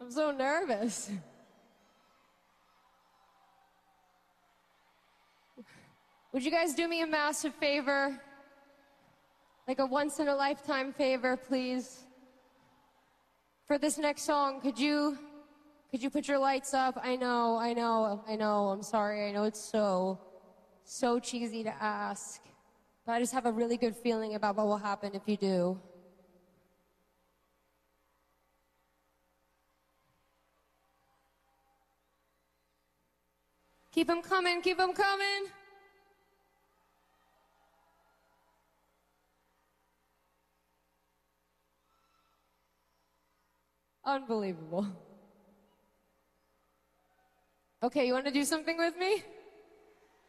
I'm so nervous. Would you guys do me a massive favor? Like a once-in-a-lifetime favor, please? For this next song, could you put your lights up? I know, I'm sorry. I know it's so cheesy to ask. But I just have a really good feeling about what will happen if you do. Keep them coming, keep them coming. Unbelievable. Okay, you want to do something with me?